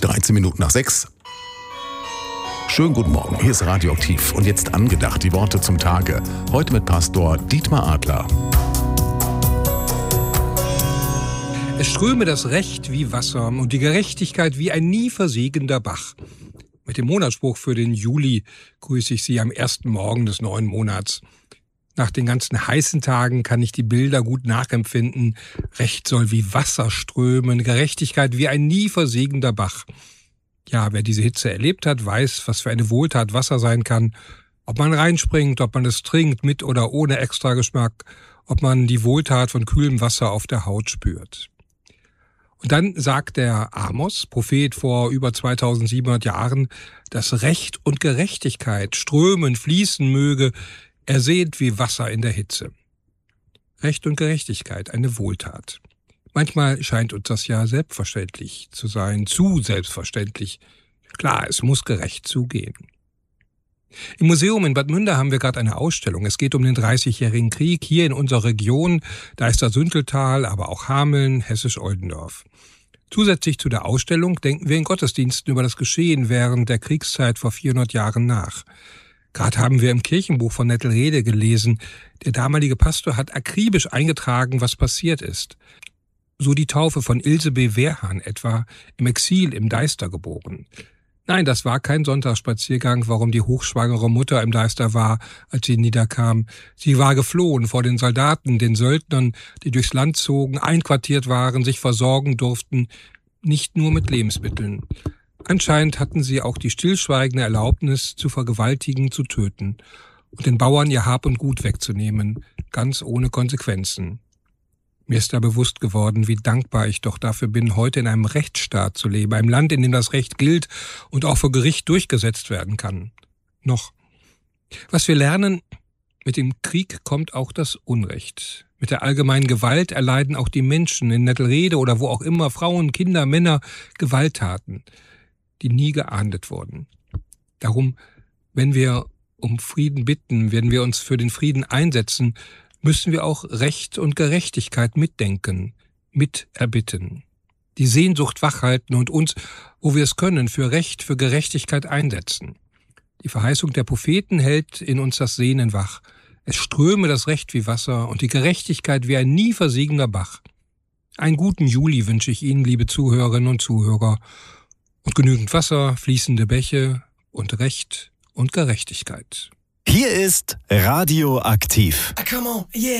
13 Minuten nach 6. Schönen guten Morgen, hier ist Radioaktiv und jetzt angedacht die Worte zum Tage. Heute mit Pastor Dietmar Adler. Es ströme das Recht wie Wasser und die Gerechtigkeit wie ein nie versiegender Bach. Mit dem Monatsspruch für den Juli grüße ich Sie am ersten Morgen des neuen Monats. Nach den ganzen heißen Tagen kann ich die Bilder gut nachempfinden. Recht soll wie Wasser strömen, Gerechtigkeit wie ein nie versiegender Bach. Ja, wer diese Hitze erlebt hat, weiß, was für eine Wohltat Wasser sein kann. Ob man reinspringt, ob man es trinkt, mit oder ohne Extrageschmack, ob man die Wohltat von kühlem Wasser auf der Haut spürt. Und dann sagt der Amos, Prophet vor über 2700 Jahren, dass Recht und Gerechtigkeit strömen, fließen möge, ersehnt wie Wasser in der Hitze. Recht und Gerechtigkeit, eine Wohltat. Manchmal scheint uns das ja selbstverständlich zu sein, zu selbstverständlich. Klar, es muss gerecht zugehen. Im Museum in Bad Münder haben wir gerade eine Ausstellung. Es geht um den 30-jährigen Krieg hier in unserer Region. Da ist das Sünteltal, aber auch Hameln, Hessisch-Oldendorf. Zusätzlich zu der Ausstellung denken wir in Gottesdiensten über das Geschehen während der Kriegszeit vor 400 Jahren nach. Gerade haben wir im Kirchenbuch von Nettelrede gelesen, der damalige Pastor hat akribisch eingetragen, was passiert ist. So die Taufe von Ilse B. Wehrhahn etwa, im Exil im Deister geboren. Nein, das war kein Sonntagsspaziergang, warum die hochschwangere Mutter im Deister war, als sie niederkam. Sie war geflohen vor den Soldaten, den Söldnern, die durchs Land zogen, einquartiert waren, sich versorgen durften, nicht nur mit Lebensmitteln. Anscheinend hatten sie auch die stillschweigende Erlaubnis, zu vergewaltigen, zu töten und den Bauern ihr Hab und Gut wegzunehmen, ganz ohne Konsequenzen. Mir ist da bewusst geworden, wie dankbar ich doch dafür bin, heute in einem Rechtsstaat zu leben, einem Land, in dem das Recht gilt und auch vor Gericht durchgesetzt werden kann. Noch. Was wir lernen, mit dem Krieg kommt auch das Unrecht. Mit der allgemeinen Gewalt erleiden auch die Menschen in Nettelrede oder wo auch immer, Frauen, Kinder, Männer, Gewalttaten, die nie geahndet wurden. Darum, wenn wir um Frieden bitten, wenn wir uns für den Frieden einsetzen, müssen wir auch Recht und Gerechtigkeit mitdenken, miterbitten. Die Sehnsucht wachhalten und uns, wo wir es können, für Recht, für Gerechtigkeit einsetzen. Die Verheißung der Propheten hält in uns das Sehnen wach. Es ströme das Recht wie Wasser und die Gerechtigkeit wie ein nie versiegender Bach. Einen guten Juli wünsche ich Ihnen, liebe Zuhörerinnen und Zuhörer, und genügend Wasser, fließende Bäche und Recht und Gerechtigkeit. Hier ist Radioaktiv. Come on, yeah.